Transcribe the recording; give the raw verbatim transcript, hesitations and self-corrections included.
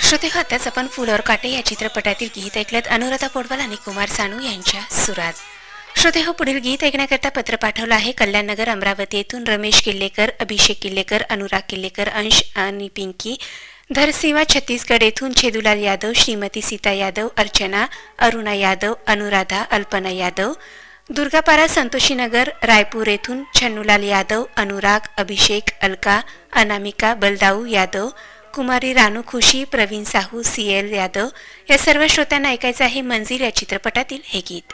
श्रोते हो, आताच आपण फूल और काटे या चित्रपटातील गीत ऐकलेत अनुराधा पौडवाल आणि कुमार सानू यांच्या सुरात. श्रोते हो, पुढील गीत ऐकण्याकरता पत्र पाठवलं आहे कल्याणनगर अमरावती येथून रमेश किल्लेकर, अभिषेक किल्लेकर, अनुराग किल्लेकर, अंश आणि पिंकी. धरसीमा छत्तीसगड येथून छेदुलाल यादव, श्रीमती सीता यादव, अर्चना, अरुणा यादव, अनुराधा, अल्पना यादव. दुर्गापारा संतोषीनगर रायपूर येथून छन्नूलाल यादव, अनुराग, अभिषेक, अलका, अनामिका, बलदाऊ यादव, कुमारी रानू खुशी, प्रवीण साहू, सी एल यादव. या सर्व श्रोत्यांना ऐकायचं आहे मंजिल या चित्रपटातील हे गीत.